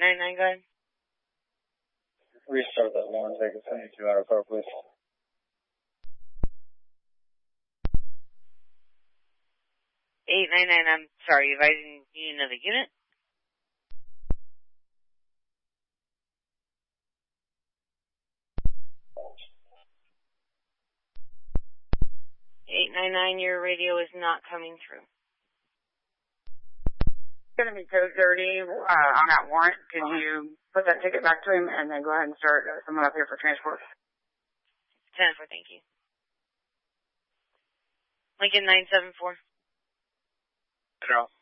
899, go ahead. Restart that one, take a 72 out of car, please. 899, I'm sorry, advising you another unit. Your radio is not coming through. It's going to be code 30 on that warrant. Can you put that ticket back to him and then go ahead and start someone up here for transport? 10-4, thank you. Lincoln 974. General.